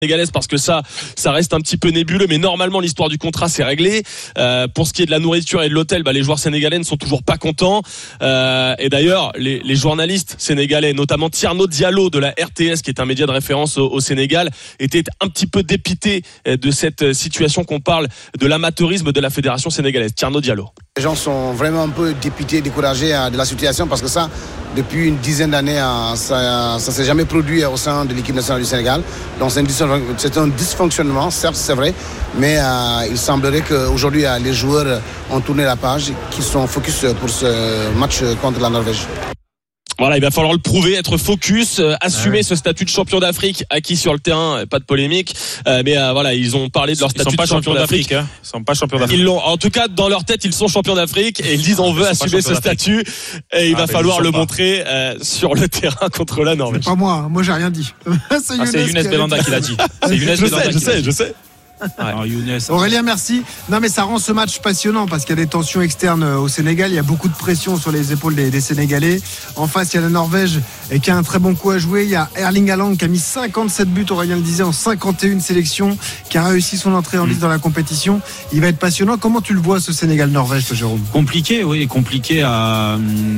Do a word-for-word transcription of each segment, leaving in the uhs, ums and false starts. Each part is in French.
sénégalaise parce que ça ça reste un petit peu nébuleux, mais normalement l'histoire du contrat c'est réglé. Euh, pour ce qui est de la nourriture et de l'hôtel, bah, les joueurs sénégalais ne sont toujours pas contents, euh, et d'ailleurs les, les journalistes sénégalais, notamment Thierno Diallo de la R T S qui est un média de référence au, au Sénégal, étaient un petit peu dépités de cette situation qu'on parle de l'amateurisme de la fédération sénégalaise. Thierno Diallo. Les gens sont vraiment un peu dépités, découragés de la situation parce que ça, depuis une dizaine d'années, ça ne s'est jamais produit au sein de l'équipe nationale du Sénégal. Donc c'est un dysfonctionnement, certes c'est vrai, mais euh, il semblerait qu'aujourd'hui les joueurs ont tourné la page, qu'ils sont focus pour ce match contre la Norvège. Voilà, il va falloir le prouver, être focus, euh, assumer ouais. ce statut de champion d'Afrique acquis sur le terrain, pas de polémique. Euh, mais euh, voilà, ils ont parlé de leur statut de champion d'Afrique. d'Afrique hein. Ils sont pas champions d'Afrique. Ils l'ont, en tout cas, dans leur tête, ils sont champions d'Afrique et ils disent on veut assumer ce statut et il ah, va falloir le pas. montrer euh, sur le terrain contre la Norvège. C'est pas moi, moi j'ai rien dit. c'est Younes, ah, c'est Younes Belanda qui l'a dit. C'est Younes je sais, je sais, je sais. Ouais. Alors, Younes, Aurélien, merci. Non, mais ça rend ce match passionnant parce qu'il y a des tensions externes au Sénégal. Il y a beaucoup de pression sur les épaules des, des Sénégalais. En face, il y a la Norvège qui a un très bon coup à jouer. Il y a Erling Haaland qui a mis cinquante-sept buts, Aurélien le disait, en cinquante et une sélections, qui a réussi son entrée en liste mmh. dans la compétition. Il va être passionnant. Comment tu le vois, ce Sénégal-Norvège, Jérôme ? Compliqué, oui, compliqué à,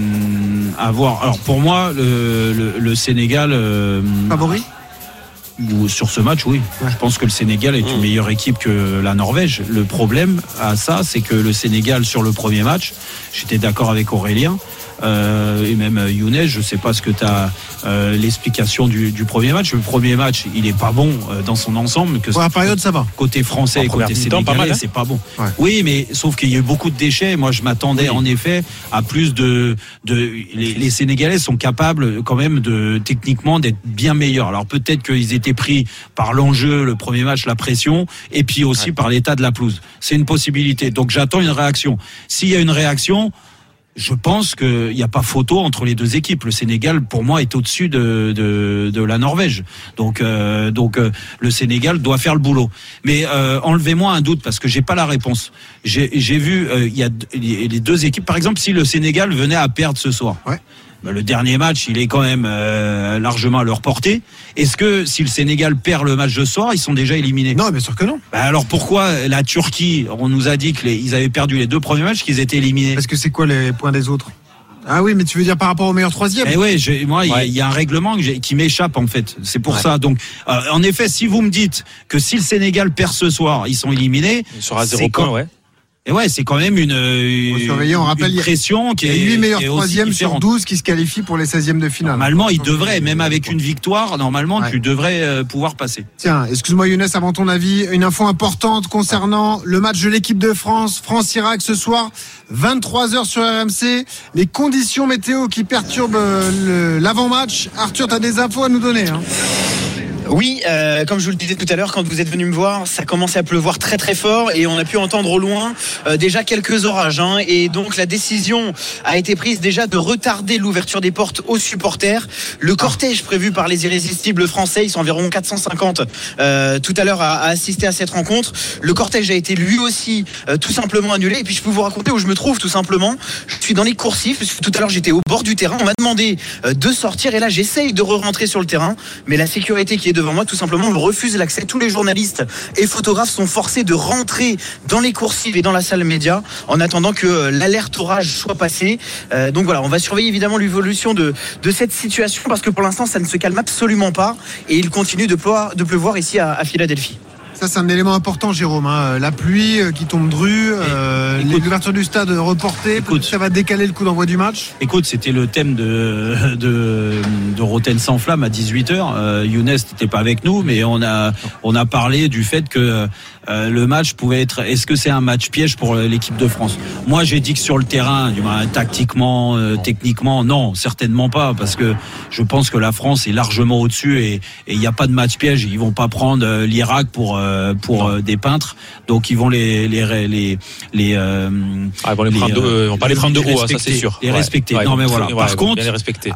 à voir. Alors, pour moi, le, le, le Sénégal. Euh, Favori ? Sur ce match, oui. Ouais. Je pense que le Sénégal est une meilleure équipe que la Norvège. Le problème à ça, c'est que le Sénégal, sur le premier match, j'étais d'accord avec Aurélien, euh, et même Younes, je ne sais pas ce que tu as euh, l'explication du, du premier match. Le premier match, il n'est pas bon euh, dans son ensemble. Que Pour la période, ça va. Côté français et côté sénégalais, pas mal, hein. c'est pas bon. Ouais. Oui, mais sauf qu'il y a eu beaucoup de déchets. Moi, je m'attendais oui. en effet à plus de... de les, les Sénégalais sont capables quand même de techniquement d'être bien meilleurs. Alors peut-être qu'ils étaient pris par l'enjeu, le premier match, la pression, et puis aussi ouais. par l'état de la pelouse. C'est une possibilité. Donc j'attends une réaction. S'il y a une réaction... Je pense qu'il n'y a pas photo entre les deux équipes. Le Sénégal, pour moi, est au-dessus de, de, de la Norvège. Donc, euh, donc euh, le Sénégal doit faire le boulot. Mais euh, enlevez-moi un doute parce que j'ai pas la réponse. J'ai, j'ai vu, il euh, y a les deux équipes. Par exemple, si le Sénégal venait à perdre ce soir. Ouais. Le dernier match, il est quand même euh, largement à leur portée. Est-ce que si le Sénégal perd le match de ce soir, ils sont déjà éliminés ? Non, bien sûr que non. Bah alors pourquoi la Turquie, on nous a dit qu'ils avaient perdu les deux premiers matchs, qu'ils étaient éliminés ? Parce que c'est quoi les points des autres ? Ah oui, mais tu veux dire par rapport au meilleur troisième ? Eh oui, j'ai, moi, il ouais. y, y a un règlement que j'ai, qui m'échappe en fait. C'est pour ouais. ça. Donc, euh, en effet, si vous me dites que si le Sénégal perd ce soir, ils sont éliminés, il sera à zéro point, ouais. Et ouais, c'est quand même une, une, on rappelle, une pression qui est. Il y a huit meilleurs troisièmes sur douze qui se qualifient pour les seizièmes de finale. Normalement, il devrait, même avec une victoire, normalement, ouais. tu devrais euh, pouvoir passer. Tiens, excuse-moi Younes, avant ton avis, une info importante concernant le match de l'équipe de France, France-Irak ce soir, vingt-trois heures sur R M C. Les conditions météo qui perturbent le, l'avant-match. Arthur, tu as des infos à nous donner, hein ? Oui, euh, comme je vous le disais tout à l'heure, quand vous êtes venu me voir, ça commençait à pleuvoir très très fort et on a pu entendre au loin euh, déjà quelques orages. Hein, et donc la décision a été prise déjà de retarder l'ouverture des portes aux supporters. Le cortège prévu par les irrésistibles français, ils sont environ quatre cent cinquante euh, tout à l'heure à, à assister à cette rencontre. Le cortège a été lui aussi euh, tout simplement annulé. Et puis je peux vous raconter où je me trouve tout simplement. Je suis dans les coursifs, parce que tout à l'heure j'étais au bord du terrain. On m'a demandé euh, de sortir et là j'essaye de re-rentrer sur le terrain. Mais la sécurité qui est devant moi tout simplement me refuse l'accès. Tous les journalistes et photographes sont forcés de rentrer dans les coursives et dans la salle média en attendant que l'alerte orage soit passée. Euh, donc voilà, on va surveiller évidemment l'évolution de, de cette situation parce que pour l'instant ça ne se calme absolument pas et il continue de pleuvoir, de pleuvoir ici à, à Philadelphie. Ça, c'est un élément important, Jérôme. Hein. La pluie qui tombe drue, euh, écoute, l'ouverture du stade reportée, écoute, ça va décaler le coup d'envoi du match. Écoute, c'était le thème de, de, de Roten sans flamme à dix-huit heures. Euh, Younes n'était pas avec nous, mais on a, on a parlé du fait que euh, le match pouvait être... Est-ce que c'est un match piège pour l'équipe de France ? Moi, j'ai dit que sur le terrain, du moins, tactiquement, euh, techniquement, non, certainement pas, parce que je pense que la France est largement au-dessus et il n'y a pas de match piège. Ils vont pas prendre euh, l'Irak pour... Euh, pour euh, des peintres, donc ils vont les les les les euh, ah, ils vont les, les prendre de, euh, on va pas les prendre de haut, hein, ça c'est sûr. Les ouais. respecter. Ouais, non mais voilà. Ouais, Par ouais, contre, bien les respecter.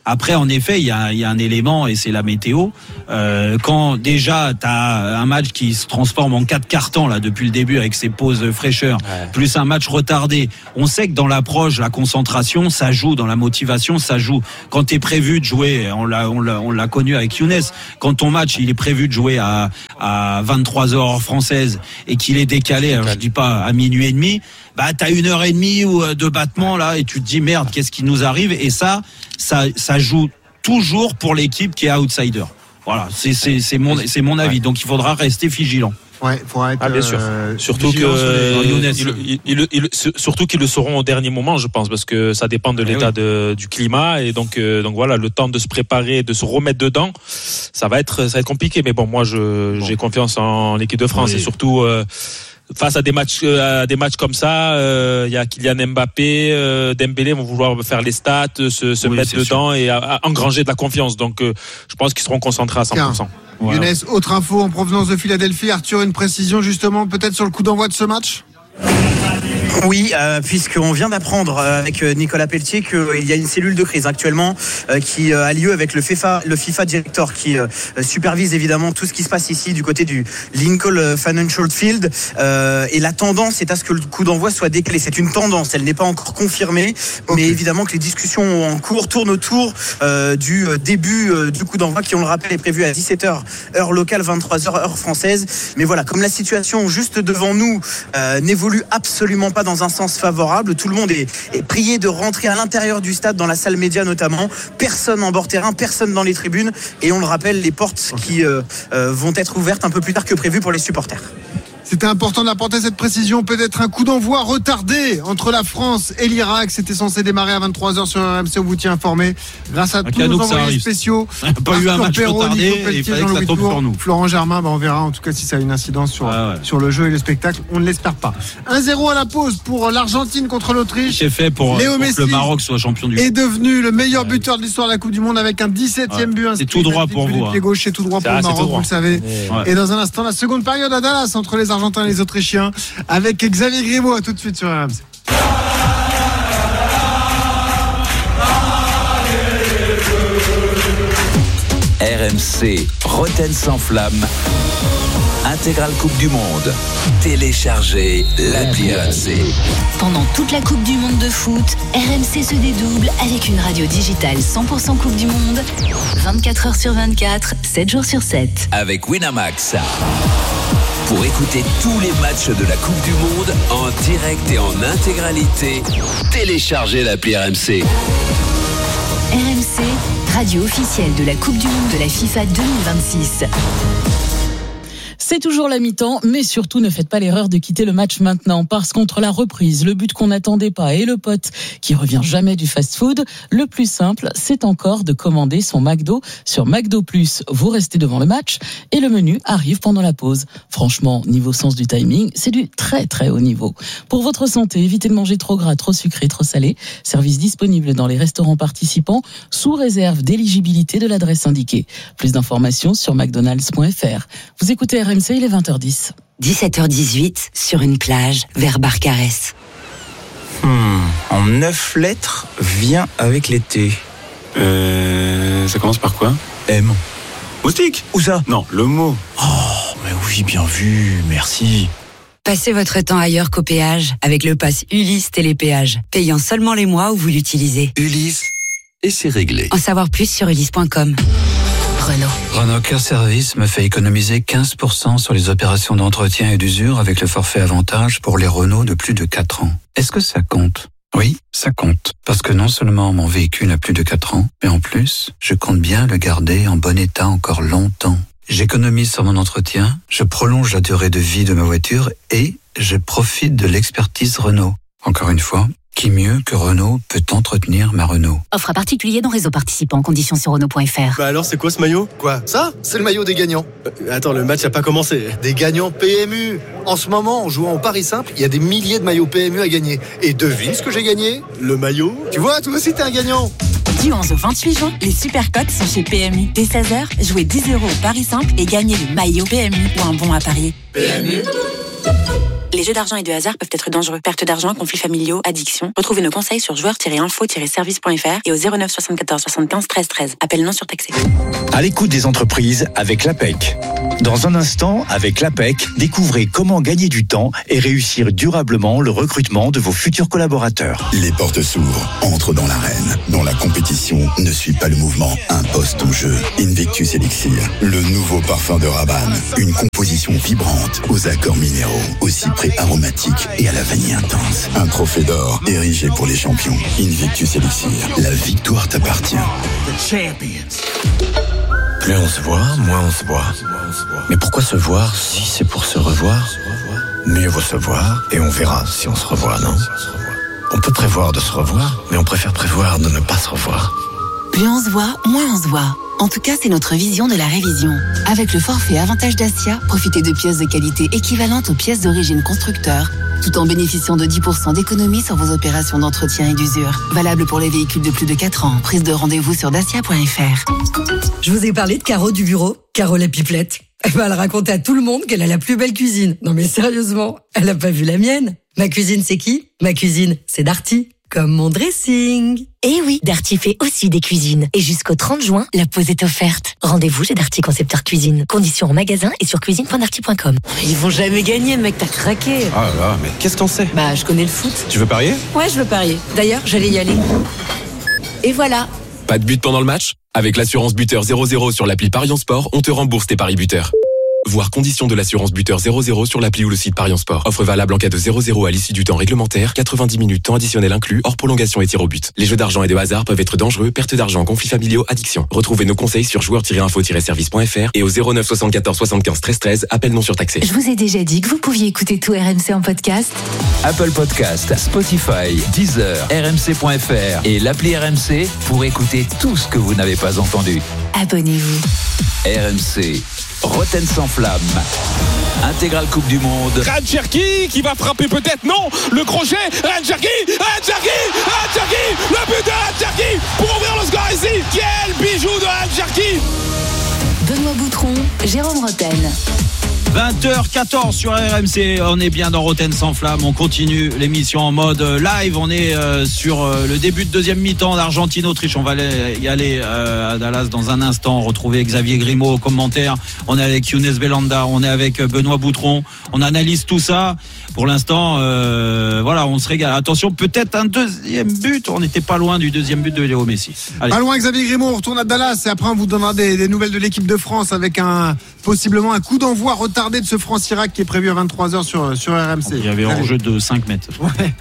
Après, en effet, il y a, il y a un élément et c'est la météo. Euh, quand déjà t'as un match qui se transforme en quatre cartons là depuis le début avec ses pauses fraîcheur, ouais. plus un match retardé. On sait que dans l'approche, la concentration, ça joue. Dans la motivation, ça joue. Quand t'es prévu de jouer, on l'a, on l'a, on l'a connu avec Younes. Quand ton match, il est prévu de jouer à à vingt-trois heures heure française et qu'il est décalé, alors je dis pas à minuit et demi. Bah t'as une heure et demie de battement là et tu te dis merde, qu'est-ce qui nous arrive? Et ça, ça, ça joue toujours pour l'équipe qui est outsider. Voilà, c'est c'est c'est mon c'est mon avis. Donc il faudra rester vigilant. Ouais, faut être, ah bien sûr. Euh, surtout que euh, il, il, il, il, surtout qu'ils le sauront au dernier moment, je pense, parce que ça dépend de l'état oui. de, du climat et donc euh, donc voilà, le temps de se préparer, de se remettre dedans, ça va être ça va être compliqué. Mais bon, moi je bon. j'ai confiance en l'équipe de France oui. et surtout. Euh, Face à des matchs, à des matchs comme ça, il euh, y a Kylian Mbappé, euh, Dembélé vont vouloir faire les stats, se, se oui, mettre dedans sûr. et à, à engranger de la confiance. Donc, euh, je pense qu'ils seront concentrés à cent pour cent. Voilà. Younes, autre info en provenance de Philadelphie. Arthur, une précision justement peut-être sur le coup d'envoi de ce match ? Oui, euh, puisqu'on vient d'apprendre euh, avec Nicolas Pelletier qu'il y a une cellule de crise actuellement euh, qui euh, a lieu avec le FIFA, le FIFA Director qui euh, supervise évidemment tout ce qui se passe ici du côté du Lincoln Financial Field euh, et la tendance est à ce que le coup d'envoi soit décalé. C'est une tendance, elle n'est pas encore confirmée, okay. mais évidemment que les discussions en cours tournent autour euh, du début euh, du coup d'envoi qui, on le rappelle, est prévu à dix-sept heures heure locale, vingt-trois heures heure française. Mais voilà, comme la situation juste devant nous euh, n'évolue absolument pas dans un sens favorable. Tout le monde est, est prié de rentrer à l'intérieur du stade, dans la salle média notamment. Personne en bord terrain, personne dans les tribunes. Et on le rappelle, les portes qui euh, euh, vont être ouvertes un peu plus tard que prévu pour les supporters. C'était important d'apporter cette précision. Peut-être un coup d'envoi retardé entre la France et l'Irak. C'était censé démarrer à vingt-trois heures sur R M C. On vous tient informé. Grâce à un tous nos envoyés spéciaux. Il n'y a pas eu un match Perrault, retardé et il fallait que ça tombe sur nous. Florent Germain, bah on verra en tout cas si ça a une incidence sur, ah ouais. sur le jeu et le spectacle. On ne l'espère pas. un zéro à la pause pour l'Argentine contre l'Autriche. C'est fait pour, Léo pour Messi que le Maroc soit champion du monde. Est devenu le meilleur buteur de l'histoire de la Coupe du Monde avec un dix-septième ouais. but. C'est tout droit pour vous. Le pied gauche, c'est tout droit pour le Maroc, vous le savez. Et dans un instant, la seconde période à Dallas entre les Argentins et les Autrichiens. Avec Xavier Grimaud, à tout de suite sur R M C. R M C, Rotten sans flamme, intégrale Coupe du Monde. Téléchargez l'appli R M C. Pendant toute la Coupe du Monde de foot, R M C se dédouble avec une radio digitale cent pour cent Coupe du Monde, vingt-quatre heures sur vingt-quatre, sept jours sur sept. Avec Winamax. Pour écouter tous les matchs de la Coupe du Monde en direct et en intégralité, téléchargez l'appli R M C. R M C, radio officielle de la Coupe du Monde de la FIFA deux mille vingt-six. C'est toujours la mi-temps, mais surtout ne faites pas l'erreur de quitter le match maintenant, parce qu'entre la reprise, le but qu'on n'attendait pas et le pote qui revient jamais du fast-food, le plus simple, c'est encore de commander son McDo sur McDo Plus. Vous restez devant le match et le menu arrive pendant la pause. Franchement, niveau sens du timing, c'est du très très haut niveau. Pour votre santé, évitez de manger trop gras, trop sucré, trop salé. Service disponible dans les restaurants participants sous réserve d'éligibilité de l'adresse indiquée. Plus d'informations sur mcdonalds point f r. Vous écoutez R M C, il est vingt heures dix. dix-sept heures dix-huit, sur une plage, vers Barcarès. Hmm, en neuf lettres, vient avec l'été. Euh, ça commence par quoi? M. Moustique? Où ça? Non, le mot. Oh, mais oui, bien vu, merci. Passez votre temps ailleurs qu'au péage avec le pass Ulysse Télépéage, payant seulement les mois où vous l'utilisez. Ulysse, et c'est réglé. En savoir plus sur ulysse point com. Renault. Renault Car Service me fait économiser quinze pour cent sur les opérations d'entretien et d'usure avec le forfait avantage pour les Renault de plus de quatre ans. Est-ce que ça compte? Oui, ça compte. Parce que non seulement mon véhicule a plus de quatre ans, mais en plus, je compte bien le garder en bon état encore longtemps. J'économise sur mon entretien, je prolonge la durée de vie de ma voiture et je profite de l'expertise Renault. Encore une fois, qui mieux que Renault peut entretenir ma Renault? Offre à particulier dans réseau participant. Conditions sur Renault point f r. Bah alors c'est quoi ce maillot? Quoi? Ça? C'est le maillot des gagnants. Euh, attends, le match n'a pas commencé. Des gagnants P M U. En ce moment, en jouant au Paris Simple, il y a des milliers de maillots P M U à gagner. Et devine ce que j'ai gagné? Le maillot. Tu vois, toi aussi t'es un gagnant. Du onze au vingt-huit juin, les Supercotes sont chez P M U. Dès seize heures, jouez dix euros au Paris Simple et gagnez le maillot P M U ou un bon à parier. P M U Les jeux d'argent et de hasard peuvent être dangereux. Perte d'argent, conflits familiaux, addiction. Retrouvez nos conseils sur joueurs tiret info tiret service point f r et au zéro neuf soixante-quatorze soixante-quinze treize treize. Appel non surtaxé. À l'écoute des entreprises avec l'A P E C. Dans un instant, avec l'A P E C, découvrez comment gagner du temps et réussir durablement le recrutement de vos futurs collaborateurs. Les portes s'ouvrent, entre dans l'arène, dont la compétition ne suit pas le mouvement. Un poste en jeu. Invictus Elixir, le nouveau parfum de Rabanne. Une composition vibrante, aux accords minéraux, au cyprès aromatique et à la vanille intense. Un trophée d'or érigé pour les champions. Invictus Elixir, la victoire t'appartient. Plus on se voit, moins on se voit. Mais pourquoi se voir si c'est pour se revoir? Mieux vaut se voir et on verra si on se revoit, non? On peut prévoir de se revoir, mais on préfère prévoir de ne pas se revoir. Plus on se voit, moins on se voit. En tout cas, c'est notre vision de la révision. Avec le forfait Avantage Dacia, profitez de pièces de qualité équivalentes aux pièces d'origine constructeur, tout en bénéficiant de dix pour cent d'économie sur vos opérations d'entretien et d'usure. Valable pour les véhicules de plus de quatre ans. Prise de rendez-vous sur dacia point f r. Je vous ai parlé de Caro du bureau, Caro la pipelette. Elle va le raconter à tout le monde qu'elle a la plus belle cuisine. Non mais sérieusement, elle a pas vu la mienne. Ma cuisine, c'est qui? Ma cuisine, c'est Darty. Comme mon dressing. Eh oui, Darty fait aussi des cuisines. Et jusqu'au trente juin, la pause est offerte. Rendez-vous chez Darty Concepteur Cuisine. Conditions en magasin et sur cuisine point darty point com. Ils vont jamais gagner, mec, t'as craqué. Ah là là, mais qu'est-ce que t'en sais? Bah, je connais le foot. Tu veux parier? Ouais, je veux parier. D'ailleurs, j'allais y aller. Et voilà. Pas de but pendant le match? Avec l'assurance buteur zéro zéro sur l'appli Parions Sport, on te rembourse tes paris buteurs. Voir conditions de l'assurance buteur zéro zéro sur l'appli ou le site Parions Sport. Offre valable en cas de zéro zéro à l'issue du temps réglementaire, quatre-vingt-dix minutes temps additionnel inclus, hors prolongation et tir au but. Les jeux d'argent et de hasard peuvent être dangereux, perte d'argent, conflits familiaux, addiction. Retrouvez nos conseils sur joueurs tiret info tiret service point f r et au zéro neuf soixante-quatorze soixante-quinze treize treize, appel non surtaxé. Je vous ai déjà dit que vous pouviez écouter tout R M C en podcast. Apple Podcast, Spotify, Deezer, R M C point f r et l'appli R M C pour écouter tout ce que vous n'avez pas entendu. Abonnez-vous. R M C. Roten sans flamme. Intégrale Coupe du Monde. Ryan Cherki qui va frapper peut-être, non. Le crochet, Ryan Cherki, Ryan Cherki, Ryan Cherki, le but de Ryan Cherki pour ouvrir le score ici. Quel bijou de Ryan Cherki. Benoît Boutron, Jérôme Roten. vingt heures quatorze sur R M C, on est bien dans Roten sans flamme, on continue l'émission en mode live, on est euh, sur euh, le début de deuxième mi-temps d'Argentine-Autriche, on va aller, y aller euh, à Dallas dans un instant, retrouver Xavier Grimaud au commentaire, on est avec Younes Belhanda, on est avec Benoît Boutron, on analyse tout ça, pour l'instant euh, voilà, on se régale, attention peut-être un deuxième but, on n'était pas loin du deuxième but de Léo Messi. Allez. Pas loin Xavier Grimaud, on retourne à Dallas et après on vous donnera des, des nouvelles de l'équipe de France avec un possiblement un coup d'envoi retardé de ce France-Irak qui est prévu à vingt-trois heures sur, sur R M C. Il y avait un jeu de cinq mètres. Ouais.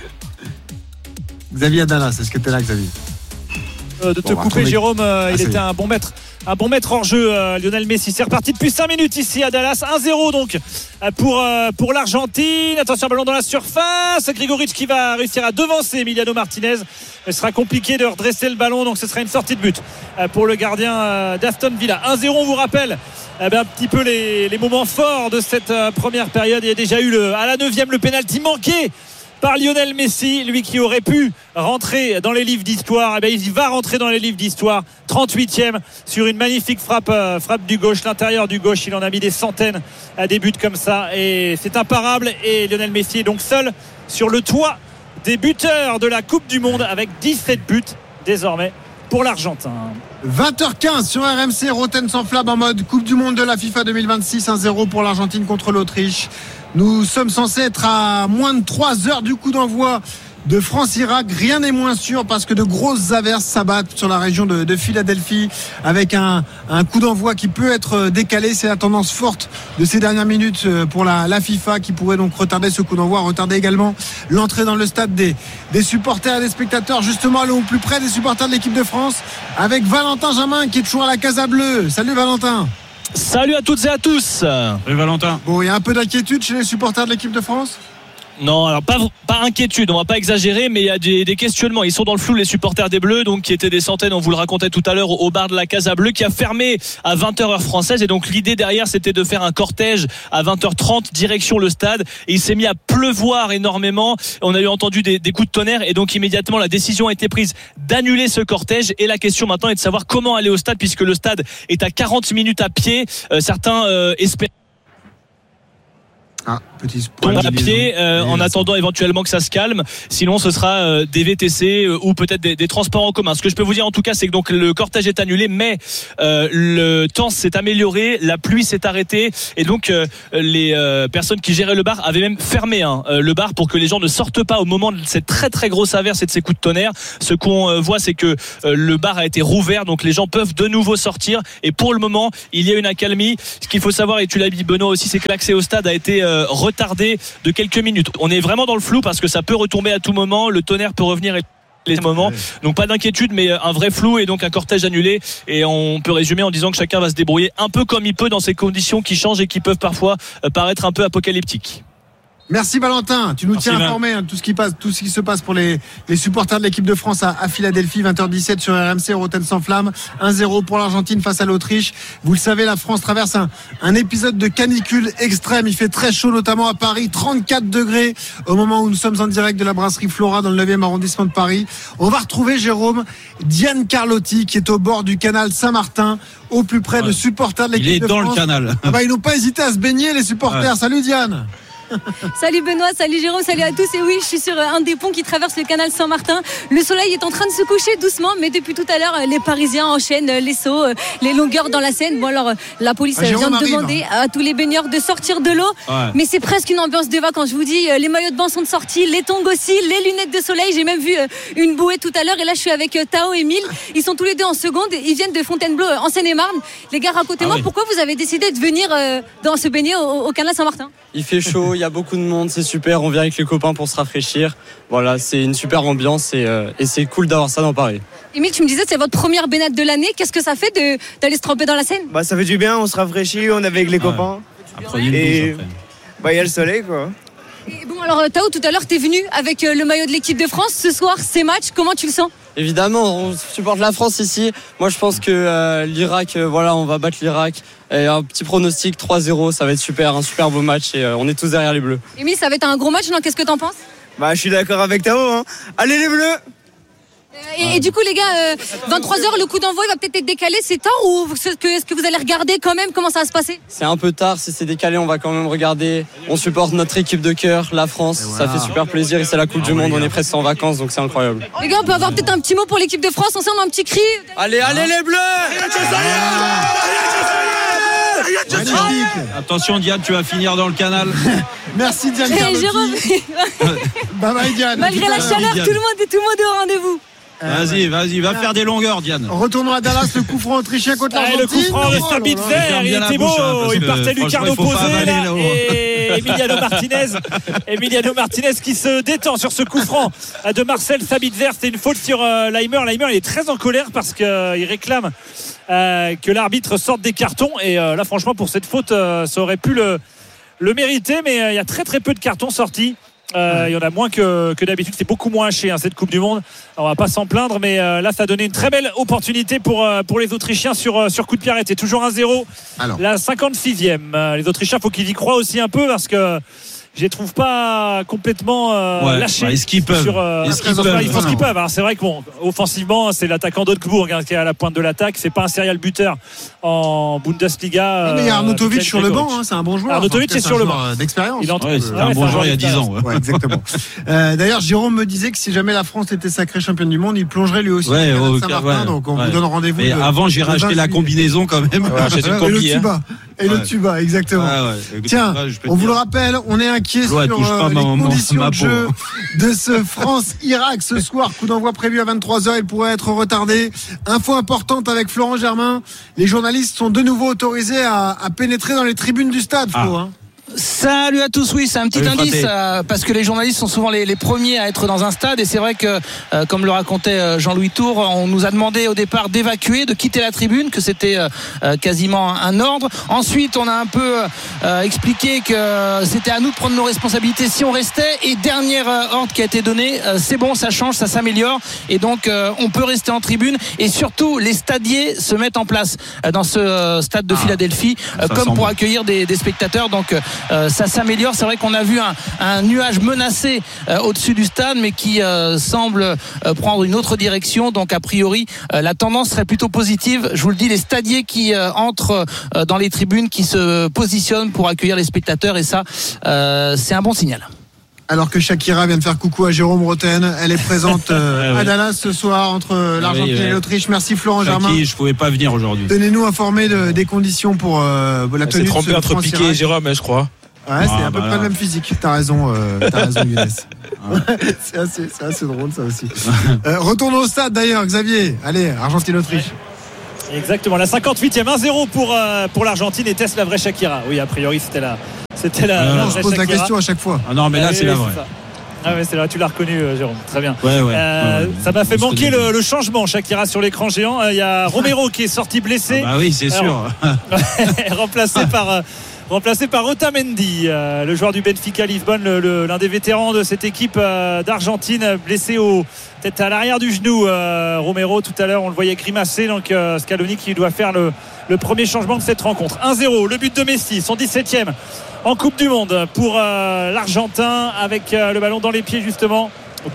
Xavier à Dallas, est-ce que tu es là Xavier? euh, De te bon, couper Jérôme, euh, ah, il était un bon maître. Un bon maître hors jeu, euh, Lionel Messi. C'est reparti depuis cinq minutes ici à Dallas. un zéro donc pour, euh, pour l'Argentine. Attention, ballon dans la surface. Grigoric qui va réussir à devancer Emiliano Martinez. Ce sera compliqué de redresser le ballon, donc ce sera une sortie de but euh, pour le gardien euh, d'Aston Villa. un zéro, on vous rappelle eh bien, un petit peu les, les moments forts de cette euh, première période. Il y a déjà eu le, à la neuvième le pénalty manqué par Lionel Messi, lui qui aurait pu rentrer dans les livres d'histoire. Eh bien, il va rentrer dans les livres d'histoire. trente-huitième sur une magnifique frappe, euh, frappe du gauche, l'intérieur du gauche. Il en a mis des centaines à des buts comme ça et c'est imparable. Et Lionel Messi est donc seul sur le toit des buteurs de la Coupe du Monde avec dix-sept buts désormais pour l'Argentin. vingt heures quinze sur R M C, Roten sans flamme en mode Coupe du Monde de la FIFA deux mille vingt-six, un zéro pour l'Argentine contre l'Autriche. Nous sommes censés être à moins de trois heures du coup d'envoi de France-Irak. Rien n'est moins sûr parce que de grosses averses s'abattent sur la région de, de Philadelphie avec un, un coup d'envoi qui peut être décalé. C'est la tendance forte de ces dernières minutes pour la, la FIFA qui pourrait donc retarder ce coup d'envoi, retarder également l'entrée dans le stade des, des supporters et des spectateurs. Justement, allons au plus près des supporters de l'équipe de France avec Valentin Jamin qui est toujours à la Casa Bleue. Salut Valentin. Salut à toutes et à tous. Salut Valentin. Bon, il y a un peu d'inquiétude chez les supporters de l'équipe de France ? Non, alors pas, pas inquiétude, on va pas exagérer, mais il y a des, des questionnements. Ils sont dans le flou, les supporters des Bleus, donc qui étaient des centaines, on vous le racontait tout à l'heure, au bar de la Casa Bleue, qui a fermé à vingt heures heure française. Et donc l'idée derrière, c'était de faire un cortège à vingt heures trente, direction le stade. Et il s'est mis à pleuvoir énormément. On a eu entendu des, des coups de tonnerre, et donc immédiatement la décision a été prise d'annuler ce cortège. Et la question maintenant est de savoir comment aller au stade, puisque le stade est à quarante minutes à pied. Euh, certains euh, espèrent. Ah, petit tombe à pied euh, en attendant éventuellement que ça se calme. Sinon, ce sera euh, des V T C euh, ou peut-être des, des transports en commun. Ce que je peux vous dire en tout cas, c'est que donc le cortège est annulé, mais euh, le temps s'est amélioré, la pluie s'est arrêtée et donc euh, les euh, personnes qui géraient le bar avaient même fermé hein, euh, le bar pour que les gens ne sortent pas au moment de cette très très grosse averse et de ces coups de tonnerre. Ce qu'on euh, voit, c'est que euh, le bar a été rouvert, donc les gens peuvent de nouveau sortir. Et pour le moment, il y a une accalmie. Ce qu'il faut savoir, et tu l'as dit Benoît aussi, c'est que l'accès au stade a été euh, retardé de quelques minutes. On est vraiment dans le flou parce que ça peut retomber à tout moment, le tonnerre peut revenir à les moments, donc pas d'inquiétude, mais un vrai flou et donc un cortège annulé. Et on peut résumer en disant que chacun va se débrouiller un peu comme il peut dans ces conditions qui changent et qui peuvent parfois euh, paraître un peu apocalyptiques. Merci Valentin, tu nous Merci tiens informé de hein, tout ce qui passe, tout ce qui se passe pour les, les supporters de l'équipe de France à, à Philadelphie, vingt heures dix-sept sur R M C, Rotten sans flamme, un zéro pour l'Argentine face à l'Autriche. Vous le savez, la France traverse un, un épisode de canicule extrême, il fait très chaud notamment à Paris, trente-quatre degrés au moment où nous sommes en direct de la brasserie Flora dans le neuvième arrondissement de Paris. On va retrouver Jérôme, Diane Carlotti qui est au bord du canal Saint-Martin, au plus près ouais. de supporters de l'équipe de France. Il est dans le canal. Ah bah, ils n'ont pas hésité à se baigner les supporters. Ouais. Salut Diane. Salut Benoît, salut Jérôme, salut à tous. Et oui, je suis sur un des ponts qui traverse le canal Saint-Martin. Le soleil est en train de se coucher doucement, mais depuis tout à l'heure, les Parisiens enchaînent les sauts, les longueurs dans la Seine. Bon alors, la police ah, vient de demander à tous les baigneurs de sortir de l'eau, ouais. mais c'est presque une ambiance de vacances. Je vous dis, les maillots de bain sont sortis, les tongs aussi, les lunettes de soleil. J'ai même vu une bouée tout à l'heure. Et là, je suis avec Tao et Emile. Ils sont tous les deux en seconde. Ils viennent de Fontainebleau, en Seine-et-Marne. Les gars, racontez-moi, ah, oui. pourquoi vous avez décidé de venir dans se baigner au, au canal Saint-Martin? Il fait chaud, il y a beaucoup de monde. C'est super, on vient avec les copains pour se rafraîchir. Voilà, c'est une super ambiance et, euh, et c'est cool d'avoir ça dans Paris. Emile, tu me disais c'est votre première baignade de l'année. Qu'est-ce que ça fait de, d'aller se tremper dans la Seine? Bah ça fait du bien, on se rafraîchit, on est avec les copains. Ouais. Après, il y a et bah il y a le soleil quoi. Et bon alors Tao, tout à l'heure t'es venu avec le maillot de l'équipe de France. Ce soir, ces matchs, comment tu le sens? Évidemment, on supporte la France ici. Moi, je pense que euh, l'Irak, euh, voilà, on va battre l'Irak. Et un petit pronostic trois zéro, ça va être super, un super beau match et euh, on est tous derrière les Bleus. Emile, ça va être un gros match, non? Qu'est-ce que t'en penses? Bah, je suis d'accord avec Tao. Hein. Allez les Bleus! Et, et du coup les gars, euh, vingt-trois heures, le coup d'envoi il va peut-être être décalé, c'est tard ou est-ce que, est-ce que vous allez regarder quand même comment ça va se passer? C'est un peu tard, si c'est décalé on va quand même regarder. On supporte notre équipe de cœur, la France, voilà. Ça fait super plaisir et c'est la Coupe du Monde, on est presque en vacances donc c'est incroyable. Les gars, on peut avoir peut-être un petit mot pour l'équipe de France, on sent un petit cri. Allez, allez les Bleus! Attention Diane, tu vas finir dans le canal. Merci Diane Carlotti. Jérôme. Bye bye Diane. Malgré la chaleur, tout le monde, tout le monde est au rendez-vous. Vas-y, vas-y, va faire des longueurs, Diane. Retournons à Dallas, le coup franc autrichien contre l'Argentine. Le coup franc de Sabitzer, il était beau, hein, il partait du quart opposé là, là et Emiliano Martinez, Emiliano Martinez qui se détend sur ce coup franc de Marcel Sabitzer. C'était une faute sur euh, Leimer. Leimer, il est très en colère parce qu'il euh, réclame euh, que l'arbitre sorte des cartons. Et euh, là, franchement, pour cette faute, euh, ça aurait pu le, le mériter, mais euh, il y a très très peu de cartons sortis. Euh, il y en a moins que, que d'habitude, c'est beaucoup moins haché hein, cette Coupe du Monde. Alors, on va pas s'en plaindre, mais euh, là ça a donné une très belle opportunité pour, euh, pour les Autrichiens sur, euh, sur coup de pied arrêté. Toujours un zéro. Alors. La cinquante-sixième. Euh, les Autrichiens, faut qu'ils y croient aussi un peu parce que je les trouve pas complètement euh, ouais, lâchés. Bah, est-ce qu'ils peuvent sur, euh, Est-ce qu'ils peuvent Ils font ce qu'ils peuvent. Alors, c'est vrai que bon, offensivement, c'est l'attaquant d'Augsbourg hein, qui est à la pointe de l'attaque. C'est pas un serial buteur en Bundesliga. Non, mais il y a Arnautovic euh, sur le banc, hein, c'est un bon joueur. Arnautovic est sur le banc d'expérience. Il entre... ouais, c'est ouais, un bon joueur il y a dix ans. Ouais, exactement. euh, d'ailleurs, Jérôme me disait que si jamais la France était sacrée championne du monde, il plongerait lui aussi. Ouais, au Saint-Martin, ouais, donc on ouais. vous donne rendez-vous. Et avant, j'ai racheté la combinaison quand même. Et le tuba. Et le tuba, exactement. Tiens, on vous le rappelle, on est inquiet sur les conditions de jeu de ce France-Irak ce soir. Coup d'envoi prévu à vingt-trois heures, il pourrait être retardé. Info importante avec Florent Germain, les journalistes sont de nouveau autorisés à, à pénétrer dans les tribunes du stade, Flo. Ah. Hein. Salut à tous, oui c'est un petit Salut, indice euh, parce que les journalistes sont souvent les, les premiers à être dans un stade et c'est vrai que euh, comme le racontait euh, Jean-Louis Tour, on nous a demandé au départ d'évacuer, de quitter la tribune, que c'était euh, quasiment un ordre. Ensuite on a un peu euh, expliqué que c'était à nous de prendre nos responsabilités si on restait et dernière euh, ordre qui a été donnée, euh, c'est bon, ça change, ça s'améliore et donc euh, on peut rester en tribune et surtout les stadiers se mettent en place euh, dans ce euh, stade de ah, Philadelphie euh, comme pour accueillir des, des spectateurs donc euh, euh, ça s'améliore. C'est vrai qu'on a vu un, un nuage menacé euh, au-dessus du stade, mais qui euh, semble euh, prendre une autre direction. Donc a priori, euh, la tendance serait plutôt positive. Je vous le dis, les stadiers qui euh, entrent euh, dans les tribunes, qui se positionnent pour accueillir les spectateurs, et ça, euh, c'est un bon signal. Alors que Shakira vient de faire coucou à Jérôme Roten, elle est présente euh, ouais. à Dallas ce soir entre l'Argentine oui, ouais. et l'Autriche. Merci Florent Shaki, Germain. Je pouvais pas venir aujourd'hui. Tenez-nous informés de, des conditions pour euh, la tenue. C'est trompé entre Piqué et Jérôme, je crois. Ouais, ah, c'est à peu bah près le même physique. T'as raison, euh, t'as raison, Younes. Ouais, c'est, assez, c'est assez drôle ça aussi. Euh, retournons au stade d'ailleurs, Xavier. Allez, Argentine-Autriche. Exactement, la cinquante-huitième, un zéro pour, euh, pour l'Argentine. Était-ce la vraie Shakira? Oui, a priori c'était la, c'était la, euh, la vraie Shakira. On se pose la question à chaque fois. Ah non, mais là ah, c'est oui, la oui, vraie. C'est ah ouais, c'est là, tu l'as reconnu, euh, Jérôme. Très bien. Ouais, ouais. Euh, ouais. Ça m'a fait on manquer le, le changement, Shakira sur l'écran géant. Il euh, y a Romero qui est sorti blessé. Ah bah oui, c'est sûr. remplacé par. Euh, Remplacé par Otamendi, euh, le joueur du Benfica Lisbonne, le, le, l'un des vétérans de cette équipe euh, d'Argentine, blessé au peut-être à l'arrière du genou. Euh, Romero, tout à l'heure, on le voyait grimacer. Donc euh, Scaloni qui doit faire le, le premier changement de cette rencontre. un zéro, le but de Messi, son dix-septième en Coupe du Monde pour euh, l'Argentin, avec euh, le ballon dans les pieds justement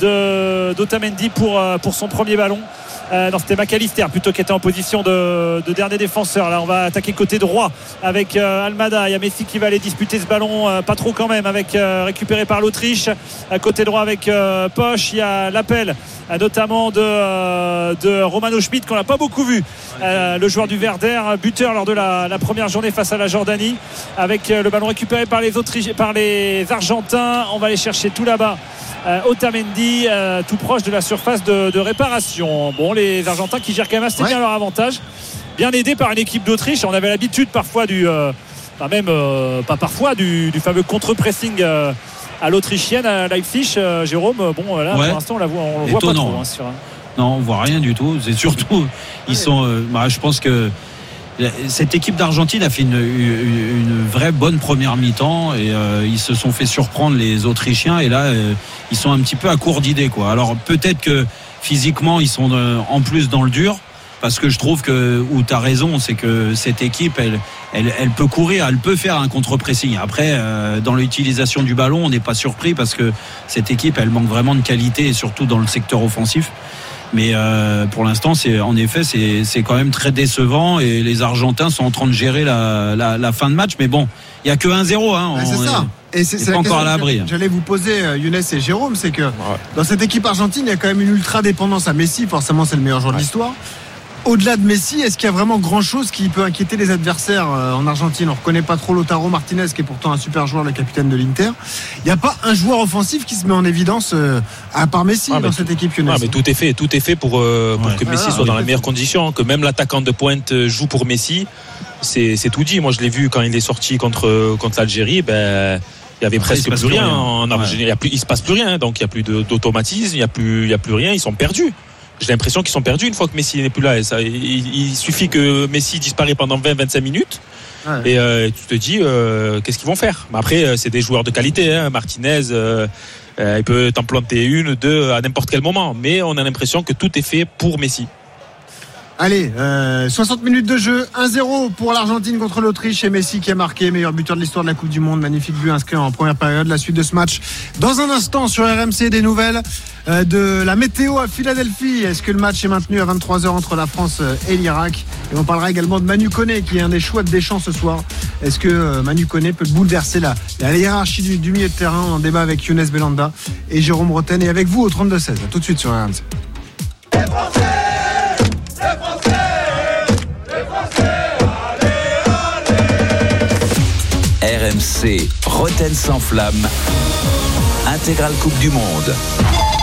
de, d'Otamendi pour, euh, pour son premier ballon. Euh, non, c'était McAllister plutôt qui était en position de, de dernier défenseur. Là on va attaquer côté droit avec euh, Almada. Il y a Messi qui va aller disputer ce ballon, euh, pas trop quand même, avec euh, récupéré par l'Autriche. À côté droit avec euh, Poch. Il y a l'appel euh, notamment de, euh, de Romano Schmidt qu'on n'a pas beaucoup vu, euh, le joueur du Werder, buteur lors de la, la première journée face à la Jordanie, avec euh, le ballon récupéré par les Autrichiens, par les Argentins. On va aller chercher tout là-bas Euh, Otamendi, euh, tout proche de la surface de, de réparation. Bon, les Argentins qui gèrent quand même assez ouais. bien leur avantage, bien aidés par une équipe d'Autriche. On avait l'habitude parfois du euh, enfin même euh, pas parfois du, du fameux contre-pressing euh, à l'autrichienne à Leipzig. euh, Jérôme, bon là ouais. pour l'instant on la voit, on le voit pas trop hein, sur, hein. Non, on voit rien du tout. C'est surtout ils ouais. sont euh, bah, je pense que cette équipe d'Argentine a fait une, une, une vraie bonne première mi-temps et euh, ils se sont fait surprendre les Autrichiens et là euh, ils sont un petit peu à court d'idées quoi. Alors peut-être que physiquement ils sont euh, en plus dans le dur, parce que je trouve que où tu as raison, c'est que cette équipe elle, elle, elle peut courir, elle peut faire un contre-pressing. Après euh, dans l'utilisation du ballon on n'est pas surpris parce que cette équipe elle manque vraiment de qualité et surtout dans le secteur offensif. Mais euh, pour l'instant, c'est en effet, c'est, c'est quand même très décevant et les Argentins sont en train de gérer la, la, la fin de match. Mais bon, il y a que un zéro. Hein, ah, c'est ça. Et c'est, c'est pas encore à l'abri. J'allais vous poser, Younes et Jérôme, c'est que ouais. dans cette équipe argentine, il y a quand même une ultra dépendance à Messi. Forcément, c'est le meilleur joueur ouais. de l'histoire. Au-delà de Messi, est-ce qu'il y a vraiment grand-chose qui peut inquiéter les adversaires en Argentine? On ne reconnaît pas trop Lautaro Martinez, qui est pourtant un super joueur, le capitaine de l'Inter. Il n'y a pas un joueur offensif qui se met en évidence à part Messi ah, dans cette tout, équipe Younes. Ah, mais tout est fait, tout est fait pour, euh, pour ouais. que Messi ah, soit dans les meilleures conditions, que même l'attaquant de pointe joue pour Messi. C'est, c'est tout dit. Moi, je l'ai vu quand il est sorti contre, contre l'Algérie. Ben, il y avait Après, presque plus rien, rien en Argentine. Ouais. Il ne se passe plus rien, donc il n'y a plus de, d'automatisme, il n'y a plus, il y a plus rien. Ils sont perdus. J'ai l'impression qu'ils sont perdus une fois que Messi n'est plus là. Et ça, il, il suffit que Messi disparaisse pendant vingt à vingt-cinq minutes ouais. et euh, tu te dis euh, qu'est-ce qu'ils vont faire. Mais après, euh, c'est des joueurs de qualité. Hein. Martinez, euh, euh, il peut t'en planter une, deux à n'importe quel moment. Mais on a l'impression que tout est fait pour Messi. Allez, euh, soixante minutes de jeu, un zéro pour l'Argentine contre l'Autriche et Messi qui a marqué, meilleur buteur de l'histoire de la Coupe du Monde. Magnifique but inscrit en première période. La suite de ce match dans un instant sur R M C, des nouvelles euh, de la météo à Philadelphie. Est-ce que le match est maintenu à vingt-trois heures entre la France et l'Irak? Et on parlera également de Manu Koné qui est un des choix de Deschamps ce soir. Est-ce que euh, Manu Koné peut bouleverser la, la hiérarchie du, du milieu de terrain? On en débat avec Younes Belanda et Jérôme Roten et avec vous au trente-deux seize. Tout de suite sur R M C. R M C, Roten sans flamme, intégrale Coupe du Monde.